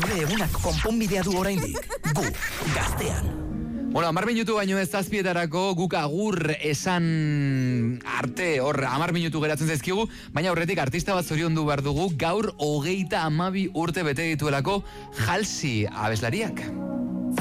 Zure egunak konponbidea du oraindik. Gu, Gaztean. Bueno, 10 minutu baino ez 7etarako guk agur esan arte, 10 minutu geratzen zaizkigu, baina aurretik artista bat zoriondu behar dugu, gaur 32 urte bete dituelako Halsey abeslariak.